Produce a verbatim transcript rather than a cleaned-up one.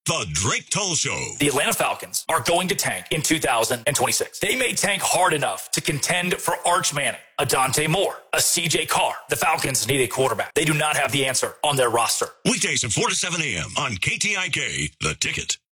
The Drake Toll Show. The Atlanta Falcons are going to tank in two thousand twenty-six. They may tank hard enough to contend for Arch Manning, a Dante Moore, a C J Carr. The Falcons need a quarterback. They do not have the answer on their roster. Weekdays at four to seven a.m. on K T I K, The Ticket.